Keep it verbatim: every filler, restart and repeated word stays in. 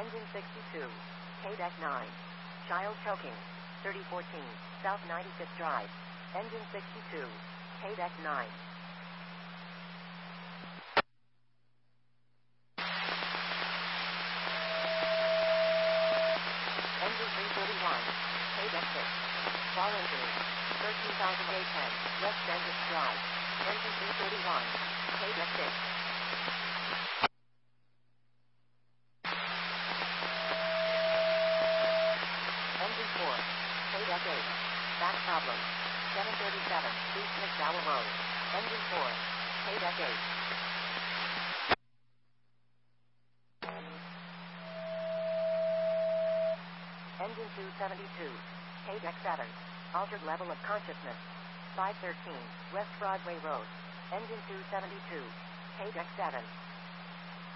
Engine sixty-two. K-Deck nine. Child choking. thirty fourteen. South ninety-fifth Drive. Engine sixty-two. K-Deck nine. Engine three thirty-one. K-Deck six. Fall injury. thirteen thousand eight ten. West Bendix Drive. Engine three thirty-one. K-Deck six. Engine four. K-Deck eight. Back problem. seven thirty-seven. East McDowell Road. Engine four. K-Deck eight. Engine two seventy-two. K-Deck seven. Altered level of consciousness. five thirteen. West Broadway Road. Engine two seventy-two. K-Deck seven.